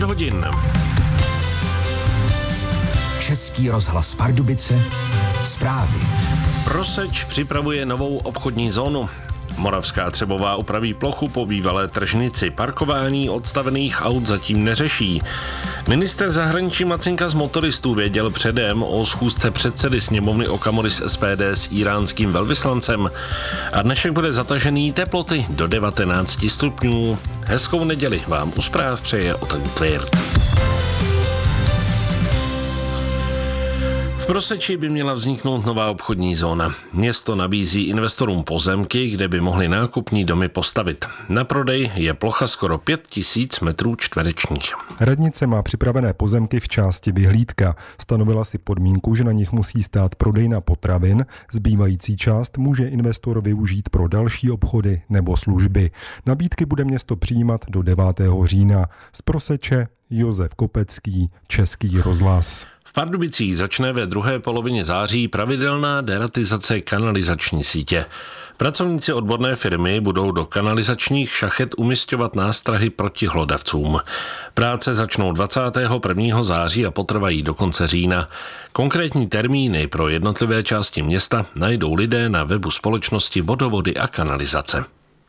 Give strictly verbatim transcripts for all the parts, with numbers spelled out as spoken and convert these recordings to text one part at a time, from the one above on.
hodin. Český rozhlas Pardubice, zprávy. Proseč připravuje novou obchodní zónu. Moravská Třebová upraví plochu po bývalé tržnici. Parkování odstavených aut zatím neřeší. Minister zahraničí Macinka z motoristů věděl předem o schůzce předsedy sněmovny Okamury z S P D s íránským velvyslancem. A dnešek bude zatažený, teploty do devatenáct stupňů. Hezkou neděli vám u zpráv přeje Oten Tvirt. V Proseči by měla vzniknout nová obchodní zóna. Město nabízí investorům pozemky, kde by mohli nákupní domy postavit. Na prodej je plocha skoro pět tisíc metrů čtverečních. Radnice má připravené pozemky v části Vyhlídka. Stanovila si podmínku, že na nich musí stát prodejna potravin. Zbývající část může investor využít pro další obchody nebo služby. Nabídky bude město přijímat do devátého října. Z Proseče Josef Kopecký, Český rozhlas. V Pardubicích začne ve druhé polovině září pravidelná deratizace kanalizační sítě. Pracovníci odborné firmy budou do kanalizačních šachet umisťovat nástrahy proti hlodavcům. Práce začnou dvacátého prvního září a potrvají do konce října. Konkrétní termíny pro jednotlivé části města najdou lidé na webu společnosti Vodovody a kanalizace.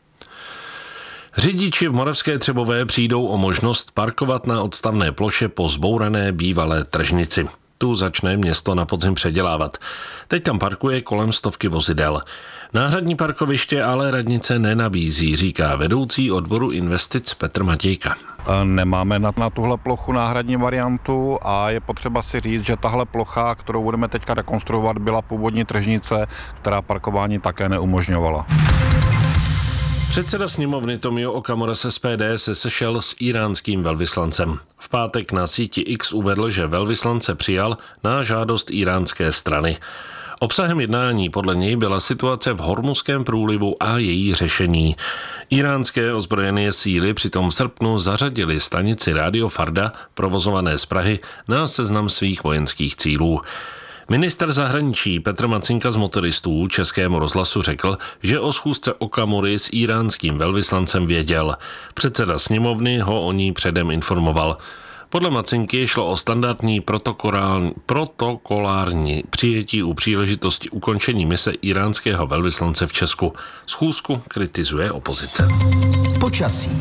Řidiči v Moravské Třebové přijdou o možnost parkovat na odstavné ploše po zbourané bývalé tržnici. Tu začne město na podzim předělávat. Teď tam parkuje kolem stovky vozidel. Náhradní parkoviště ale radnice nenabízí, říká vedoucí odboru investic Petr Matějka. Nemáme na, na tuhle plochu náhradní variantu a je potřeba si říct, že tahle plocha, kterou budeme teďka rekonstruovat, byla původní tržnice, která parkování také neumožňovala. Předseda sněmovny Tomio Okamura z S P D se sešel s íránským velvyslancem. V pátek na síti X uvedl, že velvyslance přijal na žádost íránské strany. Obsahem jednání podle něj byla situace v Hormuzském průlivu a její řešení. Íránské ozbrojené síly přitom v srpnu zařadily stanici Rádio Farda, provozované z Prahy, na seznam svých vojenských cílů. Minister zahraničí Petr Macinka z motoristů Českému rozhlasu řekl, že o schůzce Okamury s íránským velvyslancem věděl. Předseda sněmovny ho o ní předem informoval. Podle Macinky šlo o standardní protokolární, protokolární přijetí u příležitosti ukončení mise íránského velvyslance v Česku. Schůzku kritizuje opozice. Počasí.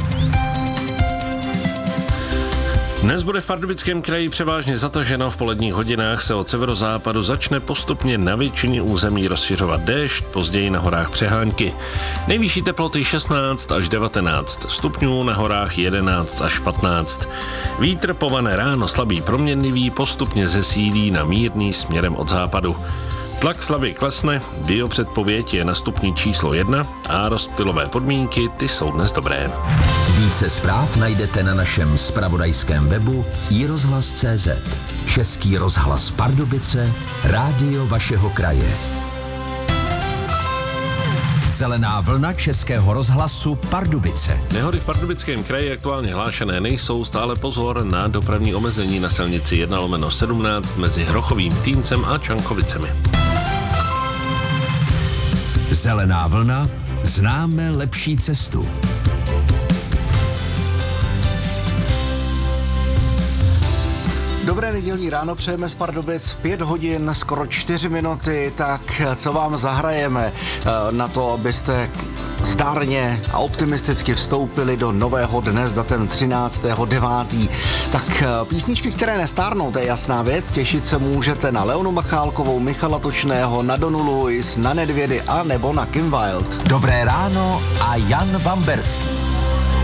Dnes bude v Pardubickém kraji převážně zataženo, v poledních hodinách se od severozápadu začne postupně na většině území rozšiřovat déšť, později na horách přehánky. Nejvyšší teploty šestnáct až devatenáct stupňů, na horách jedenáct až patnáct. Vítr pované ráno slabý proměnlivý postupně zesílí na mírný směrem od západu. Tlak slabě klesne, biopředpověď je na stupni číslo jedna a rozptylové podmínky ty jsou dnes dobré. Více zpráv najdete na našem zpravodajském webu i rozhlas tečka cé zet. Český rozhlas Pardubice, rádio vašeho kraje. Zelená vlna Českého rozhlasu Pardubice. Nehody v Pardubickém kraji aktuálně hlášené nejsou, stále pozor na dopravní omezení na silnici jedna lomeno sedmnáct mezi Hrochovým Týncem a Čankovicemi. Zelená vlna, známe lepší cestu. Dobré nedělní ráno přejeme z Pardubic, pět hodin, skoro čtyři minuty, tak co vám zahrajeme na to, abyste zdárně a optimisticky vstoupili do nového dne s datem třináctého devátého Tak písničky, které nestárnou, to je jasná věc, těšit se můžete na Leonu Machálkovou, Michala Točného, na Donu Lewis, na Nedvědy a nebo na Kim Wilde. Dobré ráno a Jan Vamberský.